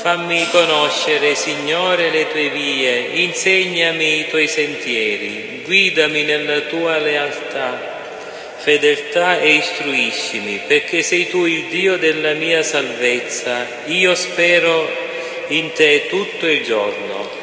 Fammi conoscere, Signore, le tue vie, insegnami i tuoi sentieri, guidami nella tua lealtà, fedeltà e istruiscimi, perché sei tu il Dio della mia salvezza. Io spero in te tutto il giorno.